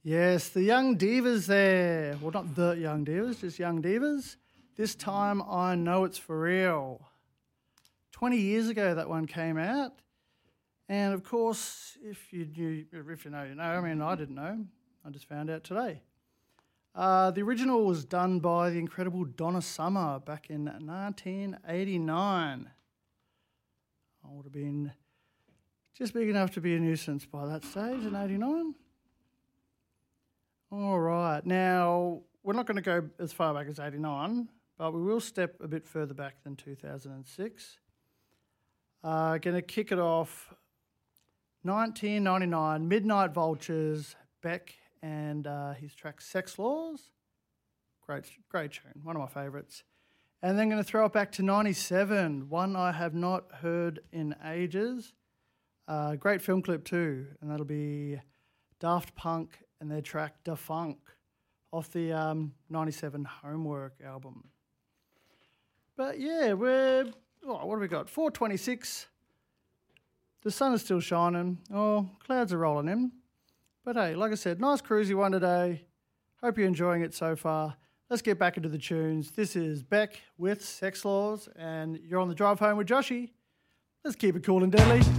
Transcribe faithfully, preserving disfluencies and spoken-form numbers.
Yes, the Young Divas there. Well, not the Young Divas, just Young Divas. This time I know it's for real. twenty years ago that one came out. And of course, if you knew, if you know, you know. I mean, I didn't know. I just found out today. Uh, the original was done by the incredible Donna Summer back in nineteen eighty-nine. I would have been just big enough to be a nuisance by that stage in eighty-nine. All right. Now, we're not going to go as far back as eighty-nine, but we will step a bit further back than two thousand six. Uh, going to kick it off nineteen ninety-nine, Midnight Vultures, Beck and uh, his track Sex Laws. Great, great tune, one of my favourites. And then going to throw it back to ninety-seven, one I have not heard in ages. Uh, great film clip too, and that'll be Daft Punk and their track Da Funk off the um, ninety-seven Homework album. But yeah, we're, oh, what have we got? four twenty-six. The sun is still shining. Oh, clouds are rolling in. But hey, like I said, nice cruisy one today. Hope you're enjoying it so far. Let's get back into the tunes. This is Beck with Sex Laws, and you're on the drive home with Joshy. Let's keep it cool and deadly.